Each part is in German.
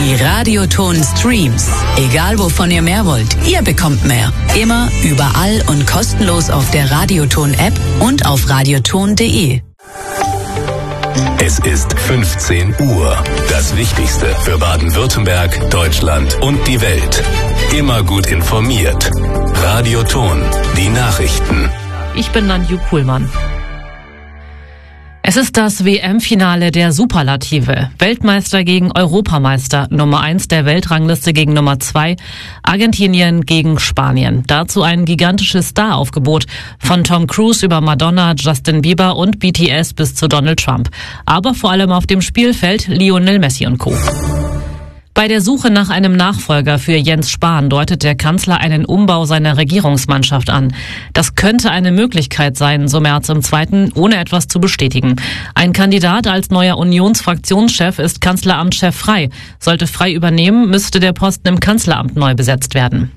Die Radioton-Streams. Egal wovon ihr mehr wollt, ihr bekommt mehr. Immer, überall und kostenlos auf der Radioton-App und auf radioton.de. Es ist 15 Uhr. Das Wichtigste für Baden-Württemberg, Deutschland und die Welt. Immer gut informiert. Radioton, die Nachrichten. Ich bin Nanju Kuhlmann. Es ist das WM-Finale der Superlative. Weltmeister gegen Europameister, Nummer 1 der Weltrangliste gegen Nummer 2, Argentinien gegen Spanien. Dazu ein gigantisches Staraufgebot von Tom Cruise über Madonna, Justin Bieber und BTS bis zu Donald Trump. Aber vor allem auf dem Spielfeld Lionel Messi und Co. Bei der Suche nach einem Nachfolger für Jens Spahn deutet der Kanzler einen Umbau seiner Regierungsmannschaft an. Das könnte eine Möglichkeit sein, so Merz im Zweiten, ohne etwas zu bestätigen. Ein Kandidat als neuer Unionsfraktionschef ist Kanzleramtschef Frey. Sollte Frey übernehmen, müsste der Posten im Kanzleramt neu besetzt werden.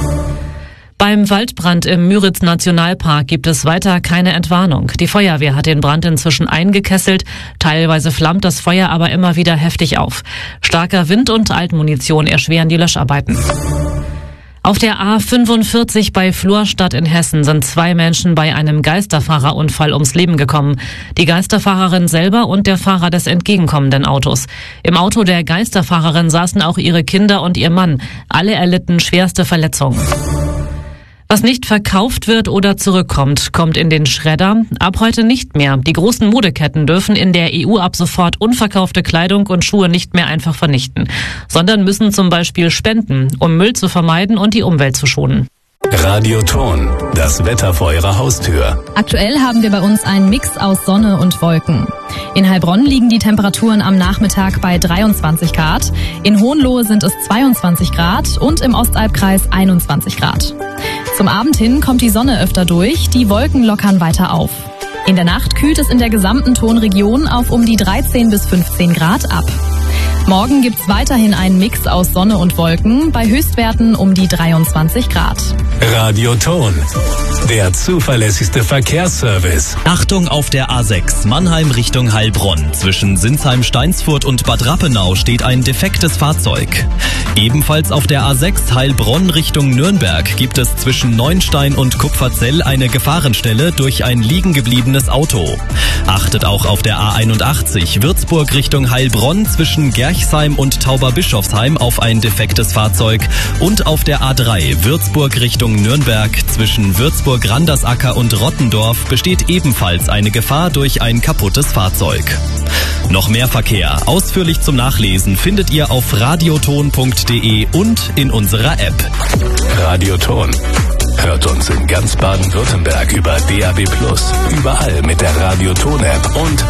Beim Waldbrand im Müritz-Nationalpark gibt es weiter keine Entwarnung. Die Feuerwehr hat den Brand inzwischen eingekesselt. Teilweise flammt das Feuer aber immer wieder heftig auf. Starker Wind und Altmunition erschweren die Löscharbeiten. Auf der A45 bei Florstadt in Hessen sind 2 Menschen bei einem Geisterfahrerunfall ums Leben gekommen. Die Geisterfahrerin selber und der Fahrer des entgegenkommenden Autos. Im Auto der Geisterfahrerin saßen auch ihre Kinder und ihr Mann. Alle erlitten schwerste Verletzungen. Was nicht verkauft wird oder zurückkommt, kommt in den Schredder. Ab heute nicht mehr. Die großen Modeketten dürfen in der EU ab sofort unverkaufte Kleidung und Schuhe nicht mehr einfach vernichten, sondern müssen zum Beispiel spenden, um Müll zu vermeiden und die Umwelt zu schonen. Radioton, das Wetter vor Ihrer Haustür. Aktuell haben wir bei uns einen Mix aus Sonne und Wolken. In Heilbronn liegen die Temperaturen am Nachmittag bei 23 Grad. In Hohenlohe sind es 22 Grad und im Ostalbkreis 21 Grad. Zum Abend hin kommt die Sonne öfter durch, die Wolken lockern weiter auf. In der Nacht kühlt es in der gesamten Tonregion auf um die 13 bis 15 Grad ab. Morgen gibt's weiterhin einen Mix aus Sonne und Wolken, bei Höchstwerten um die 23 Grad. Radioton, der zuverlässigste Verkehrsservice. Achtung auf der A6 Mannheim Richtung Heilbronn. Zwischen Sinsheim-Steinsfurt und Bad Rappenau steht ein defektes Fahrzeug. Ebenfalls auf der A6 Heilbronn Richtung Nürnberg gibt es zwischen Neuenstein und Kupferzell eine Gefahrenstelle durch ein liegengebliebenes Auto. Achtet auch auf der A81 Würzburg Richtung Heilbronn zwischen Gerchsheim und Tauberbischofsheim auf ein defektes Fahrzeug und auf der A3 Würzburg Richtung Nürnberg zwischen Würzburg-Randersacker und Rottendorf besteht ebenfalls eine Gefahr durch ein kaputtes Fahrzeug. Noch mehr Verkehr, ausführlich zum Nachlesen, findet ihr auf radioton.de und in unserer App. Radioton. Hört uns in ganz Baden-Württemberg über DAB+, überall mit der Radioton-App und